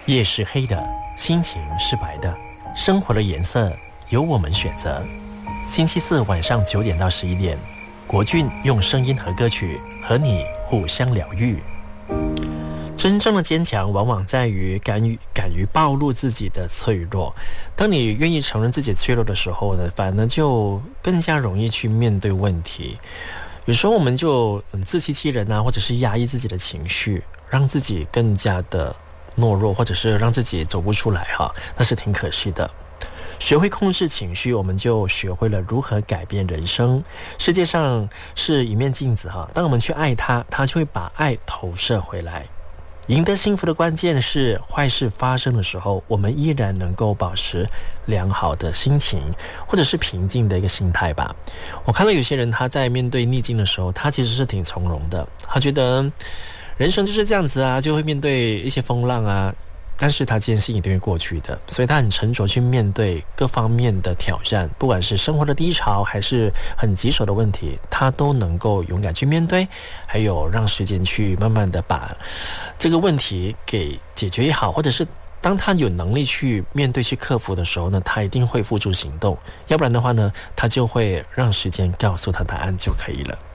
夜是黑的，心情是白的，生活的颜色由我们选择。星期四晚上9点到11点，国俊用声音和歌曲和你互相疗愈。真正的坚强往往在于敢于暴露自己的脆弱。当你愿意承认自己脆弱的时候呢，反而就更加容易去面对问题。有时候我们就自欺欺人啊，或者是压抑自己的情绪，让自己更加的懦弱，或者是让自己走不出来哈，那是挺可惜的。学会控制情绪，我们就学会了如何改变人生。世界上是一面镜子哈，当我们去爱它，它就会把爱投射回来。赢得幸福的关键是，坏事发生的时候，我们依然能够保持良好的心情，或者是平静的一个心态吧。我看到有些人他在面对逆境的时候，他其实是挺从容的，他觉得人生就是这样子啊，就会面对一些风浪啊，但是他坚信一定会过去的，所以他很沉着去面对各方面的挑战，不管是生活的低潮还是很棘手的问题，他都能够勇敢去面对，还有让时间去慢慢的把这个问题给解决也好，或者是当他有能力去面对去克服的时候呢，他一定会付诸行动，要不然的话呢，他就会让时间告诉他答案就可以了。